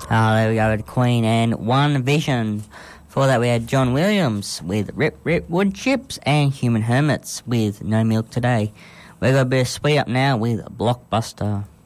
There we go with Queen and One Vision. Before that we had John Williams with Rip Rip Wood Chips and Human Hermits with No Milk Today. We're going to be a speed up now with Blockbuster.